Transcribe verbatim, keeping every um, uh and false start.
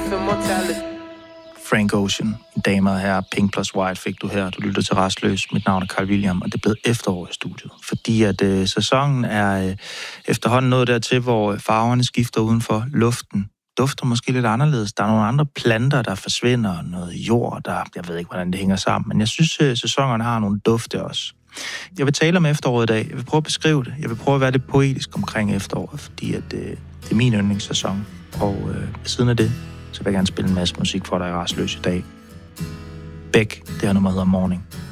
Frank Ocean, damer og herrer, Pink plus White fik du her. Du lytter til Rastløs. Mit navn er Carl William, og det er blevet efterår i studiet. Fordi at øh, sæsonen er øh, efterhånden nået dertil, hvor farverne skifter uden for luften. Dufter måske lidt anderledes. Der er nogle andre planter, der forsvinder, noget jord, der... Jeg ved ikke, hvordan det hænger sammen, men jeg synes, at sæsonerne har nogle dufte også. Jeg vil tale om efteråret i dag. Jeg vil prøve at beskrive det. Jeg vil prøve at være lidt poetisk omkring efteråret, fordi at, øh, det er min yndlingssæson. Og øh, ved siden af det, så vil jeg gerne spille en masse musik for dig i Rastløs i dag. Beck, det her nummer hedder Morning.